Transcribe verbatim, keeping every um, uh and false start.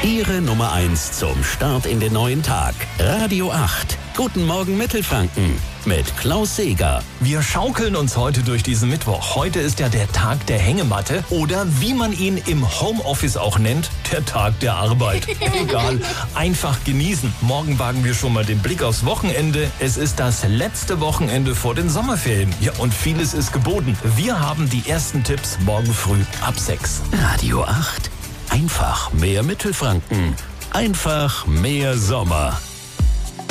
Ihre Nummer eins zum Start in den neuen Tag. Radio acht. Guten Morgen Mittelfranken mit Klaus Seeger. Wir schaukeln uns heute durch diesen Mittwoch. Heute ist ja der Tag der Hängematte oder wie man ihn im Homeoffice auch nennt, der Tag der Arbeit. Egal, einfach genießen. Morgen wagen wir schon mal den Blick aufs Wochenende. Es ist das letzte Wochenende vor den Sommerferien. Ja, und vieles ist geboten. Wir haben die ersten Tipps morgen früh ab sechs. Radio acht. Einfach mehr Mittelfranken. Einfach mehr Sommer.